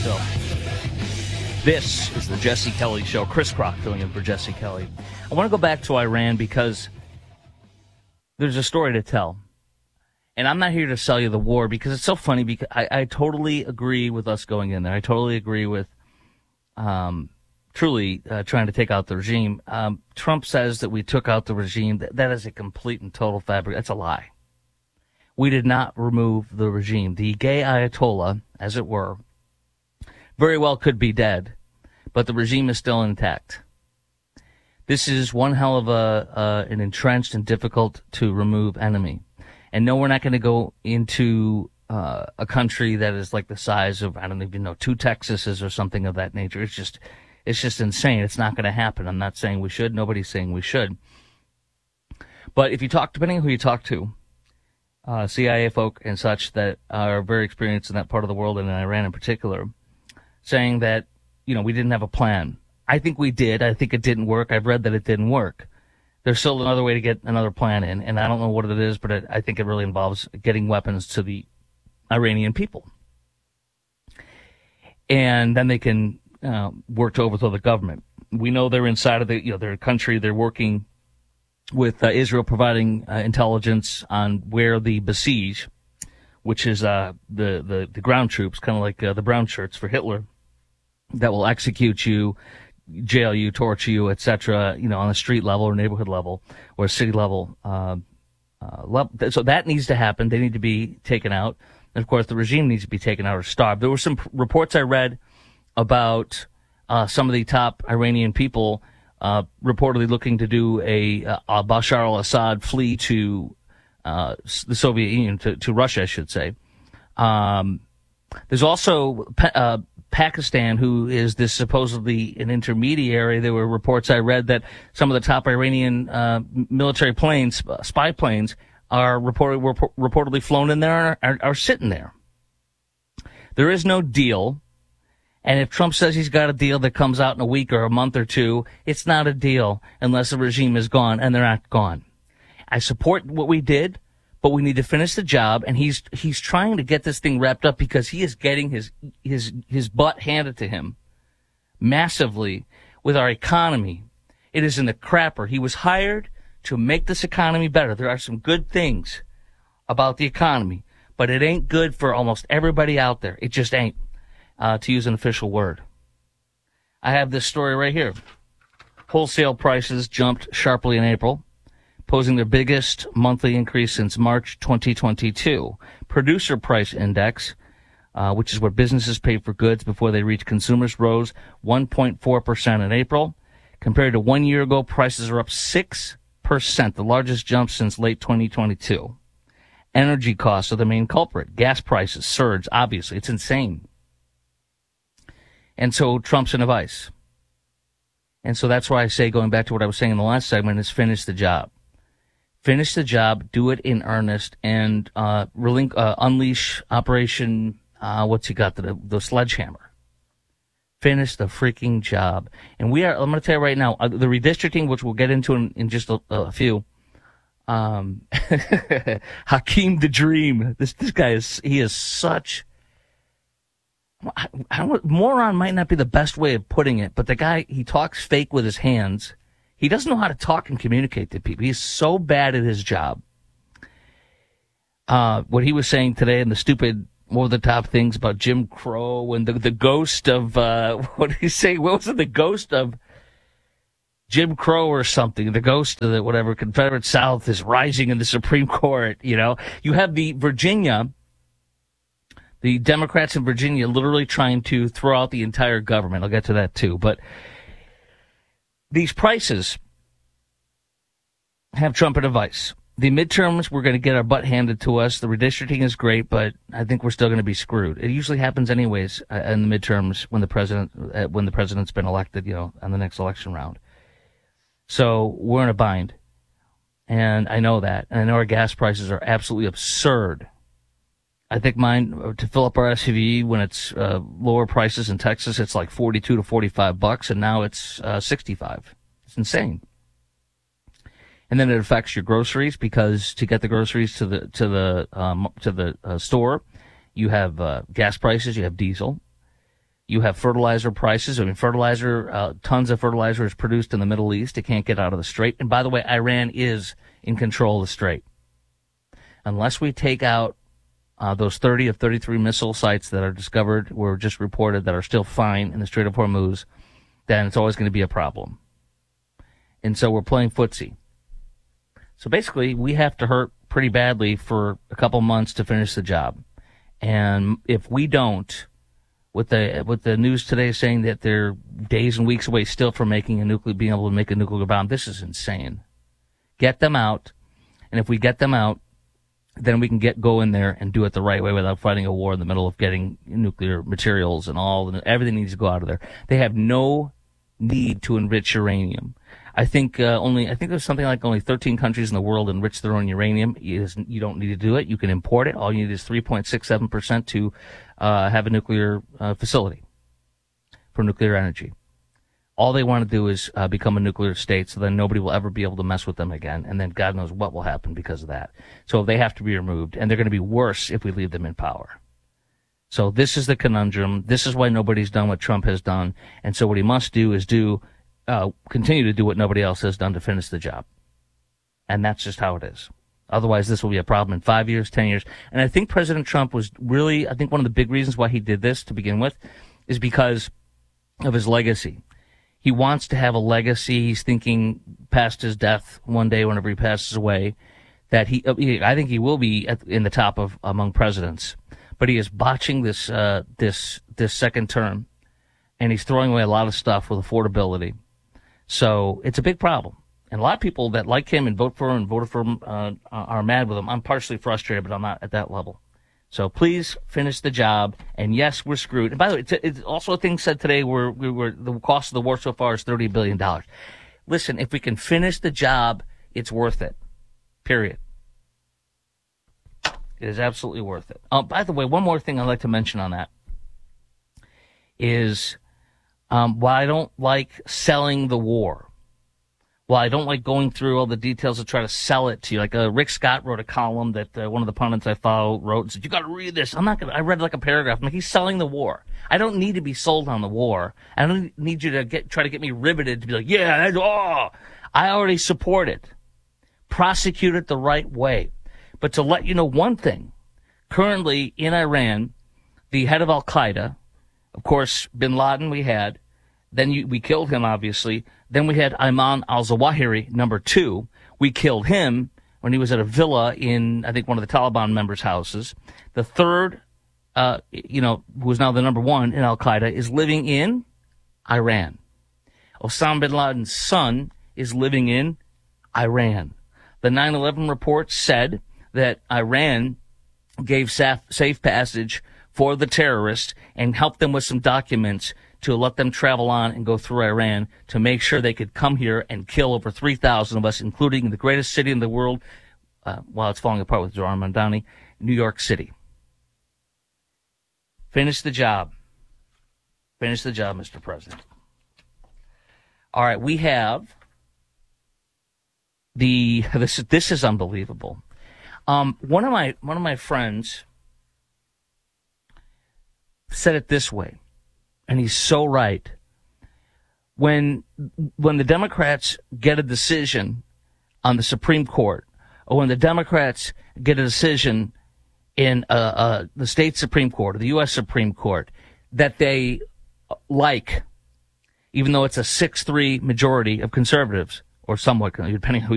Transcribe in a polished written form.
So this is the Jesse Kelly Show. Chris Crock filling in for Jesse Kelly. I want to go back to Iran because there's a story to tell. And I'm not here to sell you the war because it's so funny because I totally agree with us going in there. I totally agree with truly trying to take out the regime. Trump says that we took out the regime. That is a complete and total fabric. That's a lie. We did not remove the regime. The gay Ayatollah, as it were, very well could be dead, but the regime is still intact. This is one hell of an entrenched and difficult to remove enemy. And no, we're not going to go into a country that is like the size of, I don't even know, 2 Texases or something of that nature. It's just insane. It's not going to happen. I'm not saying we should. Nobody's saying we should. But if you talk, depending on who you talk to, CIA folk and such that are very experienced in that part of the world and in Iran in particular, saying that, we didn't have a plan. I think we did. I think it didn't work. I've read that it didn't work. There's still another way to get another plan in, and I don't know what it is, but I think it really involves getting weapons to the Iranian people. And then they can work to overthrow the government. We know they're inside of their country. They're working with Israel, providing intelligence on where the besiege, which is the ground troops, kind of like the brown shirts for Hitler, that will execute you, jail you, torture you, etc., on a street level or neighborhood level or city level. So that needs to happen. They need to be taken out. And, of course, the regime needs to be taken out or starved. There were some reports I read about some of the top Iranian people reportedly looking to do a Bashar al-Assad flee to the Soviet Union, to Russia, I should say. There's also Pakistan, who is this supposedly an intermediary. There were reports I read that some of the top Iranian military planes, spy planes, were reportedly flown in there and are sitting there. There is no deal. And if Trump says he's got a deal that comes out in a week or a month or two, it's not a deal unless the regime is gone, and they're not gone. I support what we did, but we need to finish the job, and he's trying to get this thing wrapped up because he is getting his butt handed to him massively with our economy. It is in the crapper. He was hired to make this economy better. There are some good things about the economy, but it ain't good for almost everybody out there. It just ain't, to use an official word. I have this story right here. Wholesale prices jumped sharply in April, posing their biggest monthly increase since March 2022. Producer Price Index, which is what businesses pay for goods before they reach consumers, rose 1.4% in April. Compared to 1 year ago, prices are up 6%, the largest jump since late 2022. Energy costs are the main culprit. Gas prices surged, obviously. It's insane. And so Trump's in a vice. And so that's why I say, going back to what I was saying in the last segment, is finish the job. Finish the job, do it in earnest, and unleash Operation, what's he got, the sledgehammer. Finish the freaking job. And I'm going to tell you right now, the redistricting, which we'll get into in just a few, Hakeem the Dream, this guy he is such, moron might not be the best way of putting it, but the guy, he talks fake with his hands. He doesn't know how to talk and communicate to people. He's so bad at his job. What he was saying today and the stupid over-the-top things about Jim Crow and the ghost of, what did he say? What was it? The ghost of Jim Crow or something. The ghost of the whatever Confederate South is rising in the Supreme Court, You have the Democrats in Virginia literally trying to throw out the entire government. I'll get to that too. But these prices have Trump in a vice. The midterms, we're going to get our butt handed to us. The redistricting is great, but I think we're still going to be screwed. It usually happens anyways in the midterms when the president's been elected, on the next election round. So we're in a bind, and I know that, and I know our gas prices are absolutely absurd. I think mine, to fill up our SUV when it's lower prices in Texas, it's like $42 to $45, and now it's $65. It's insane. And then it affects your groceries, because to get the groceries to the store, you have gas prices, you have diesel. You have fertilizer prices. I mean, tons of fertilizer is produced in the Middle East. It can't get out of the strait. And by the way, Iran is in control of the strait. Unless we take out those 30 of 33 missile sites that are discovered, were just reported, that are still fine in the Strait of Hormuz, then it's always going to be a problem. And so we're playing footsie. So basically, we have to hurt pretty badly for a couple months to finish the job. And if we don't, with the news today saying that they're days and weeks away still from being able to make a nuclear bomb, this is insane. Get them out, and if we get them out, then we can go in there and do it the right way without fighting a war in the middle of getting nuclear materials and everything needs to go out of there. They have no need to enrich uranium. I think there's something like only 13 countries in the world enrich their own uranium. You don't need to do it. You can import it. All you need is 3.67% to have a nuclear facility for nuclear energy. All they want to do is become a nuclear state, so then nobody will ever be able to mess with them again, and then God knows what will happen because of that. So they have to be removed, and they're going to be worse if we leave them in power. So this is the conundrum. This is why nobody's done what Trump has done, and so what he must do is continue to do what nobody else has done to finish the job. And that's just how it is. Otherwise, this will be a problem in 5 years, 10 years. And I think President Trump was really, I think one of the big reasons why he did this to begin with is because of his legacy. He wants to have a legacy. He's thinking past his death one day, whenever he passes away, that I think he will be in the top among presidents. But he is botching this second term, and he's throwing away a lot of stuff with affordability. So it's a big problem. And a lot of people that like him and voted for him are mad with him. I'm partially frustrated, but I'm not at that level. So please finish the job. And yes, we're screwed. And by the way, it's also a thing said today where the cost of the war so far is $30 billion. Listen, if we can finish the job, it's worth it. Period. It is absolutely worth it. By the way, one more thing I'd like to mention on that is while I don't like selling the war, while I don't like going through all the details to try to sell it to you, like Rick Scott wrote a column that one of the pundits I follow wrote and said, you got to read this. I read like a paragraph. I'm like, he's selling the war. I don't need to be sold on the war. I don't need you to try to get me riveted to be like, yeah, I already support it. Prosecute it the right way. But to let you know one thing, currently in Iran, the head of Al-Qaeda, of course, bin Laden we had, then we killed him, obviously. Then we had Ayman al-Zawahiri, number 2. We killed him when he was at a villa in, I think, one of the Taliban members' houses. The third, who is now the number 1 in Al-Qaeda, is living in Iran. Osama bin Laden's son is living in Iran. The 9/11 report said that Iran gave safe passage for the terrorists and helped them with some documents to let them travel on and go through Iran to make sure they could come here and kill over 3,000 of us, including the greatest city in the world, while it's falling apart with Zohran Mamdani, New York City. Finish the job. Finish the job, Mr. President. All right, we have this is unbelievable. One of my friends said it this way, and he's so right. When the Democrats get a decision on the Supreme Court, or when the Democrats get a decision in the state Supreme Court or the U.S. Supreme Court that they like, even though it's a 6-3 majority of conservatives, or somewhat, depending on who